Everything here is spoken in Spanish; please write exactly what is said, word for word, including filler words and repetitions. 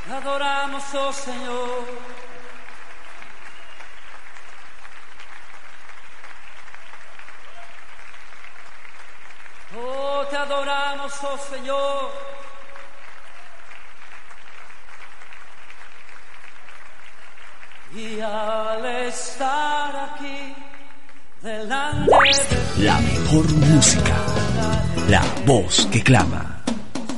Te adoramos, oh Señor. Oh, te adoramos, oh Señor. Y al estar aquí delante de La mejor música, la voz que clama.